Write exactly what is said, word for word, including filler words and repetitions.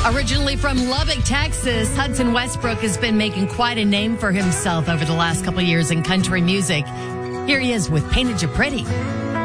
Originally from Lubbock, Texas, Hudson Westbrook has been making quite a name for himself over the last couple of years in country music. Here he is with Painted You Pretty.